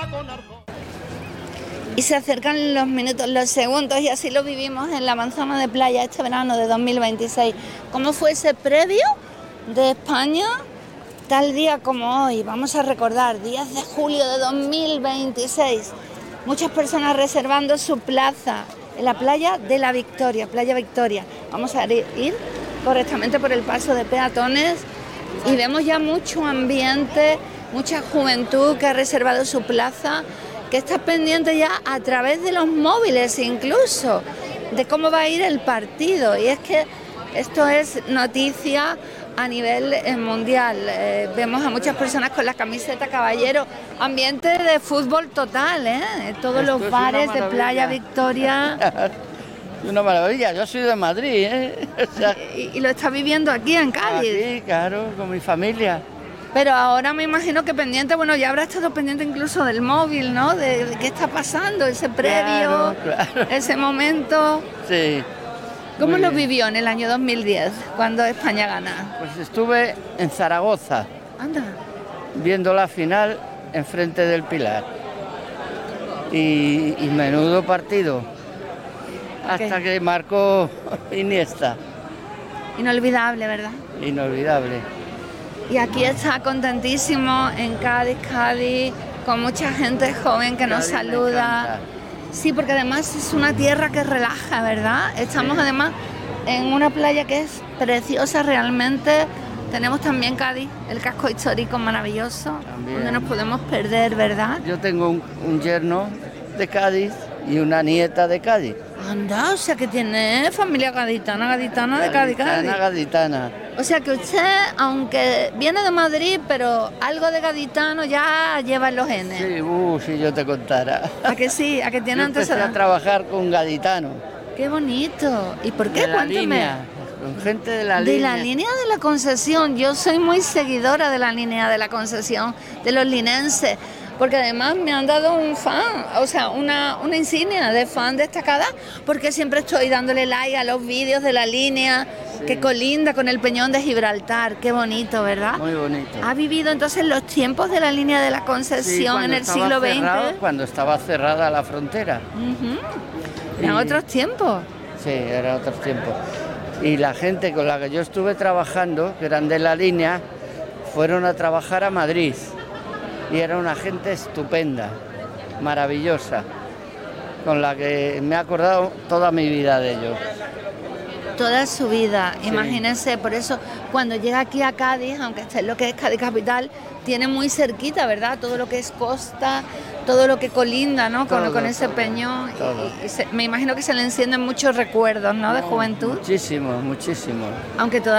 Y se acercan los minutos, los segundos, y así lo vivimos en la manzana de playa este verano de 2026. ¿Cómo fue ese previo de España? Tal día como hoy, vamos a recordar, 10 de julio de 2026. Muchas personas reservando su plaza en la playa de la Victoria, Playa Victoria. Vamos a ir correctamente por el paso de peatones y vemos ya mucho ambiente, mucha juventud que ha reservado su plaza, que está pendiente ya a través de los móviles incluso, de cómo va a ir el partido. Y es que esto es noticia a nivel mundial. Vemos a muchas personas con la camiseta Caballero, ambiente de fútbol total, todos Esto los bares de Playa maravilla. Victoria. Una maravilla, yo soy de Madrid, O sea, y lo está viviendo aquí en Cádiz. aquí, claro, con mi familia. Pero ahora me imagino que pendiente, bueno, ya habrá estado pendiente incluso del móvil, ¿no? De qué está pasando, ese previo, Claro. ese momento. Sí. ¿Cómo Muy lo bien. vivió en el año 2010, cuando España gana? Pues estuve en Zaragoza, Anda. viendo la final enfrente del Pilar. Y menudo partido. Hasta que marcó Iniesta. Inolvidable, ¿verdad? Inolvidable. Y aquí está contentísimo en Cádiz, con mucha gente joven que nos Cádiz me saluda. encanta. Sí, porque además es una tierra que relaja, ¿verdad? Estamos Sí. además en una playa que es preciosa realmente. Tenemos también Cádiz, el casco histórico maravilloso, También. donde nos podemos perder, ¿verdad? Yo tengo un yerno de Cádiz y una nieta de Cádiz. Anda, o sea que tiene familia gaditana de Cádiz. Gaditana. O sea que usted, aunque viene de Madrid, pero algo de gaditano ya lleva en los genes. Sí, si yo te contara. ¿A que sí? ¿A que tiene Yo empecé a antecedentes? trabajar con gaditano. Qué bonito. ¿Y por qué? De la Cuénteme. línea, con gente de la De línea. la línea de la Concesión. Yo soy muy seguidora de la línea de la Concesión, de los linenses, porque además me han dado un fan, o sea, una insignia de fan destacada, porque siempre estoy dándole like a los vídeos de la línea, Sí. que colinda con el Peñón de Gibraltar. Qué bonito, ¿verdad? Muy bonito. ¿Ha vivido entonces los tiempos de la línea de la Sí, Concesión cuando en el estaba siglo cerrado, XX? Cuando estaba cerrada la frontera. Eran Y- otros tiempos. Sí, era otro tiempo. Y la gente con la que yo estuve trabajando, que eran de la línea, fueron a trabajar a Madrid. Y era una gente estupenda, maravillosa, con la que me he acordado toda mi vida de ellos. Toda su vida, Sí. imagínense, por eso cuando llega aquí a Cádiz, aunque esté en lo que es Cádiz capital, tiene muy cerquita, ¿verdad? Todo lo que es costa, todo lo que colinda, ¿no? Con Todo, ese todo, peñón. todo. Me imagino que se le encienden muchos recuerdos, ¿no? De juventud, Muchísimo, muchísimo. aunque